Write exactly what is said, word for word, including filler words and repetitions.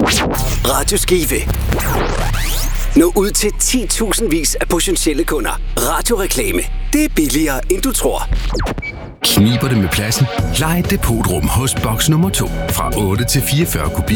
Radio Skive. Nå ud til ti tusind vis af potentielle kunder. Radioreklame. Det er billigere, end du tror. Kniber det med pladsen? Lej et depotrum hos boks nummer to fra otte til fireogfyrre kubik.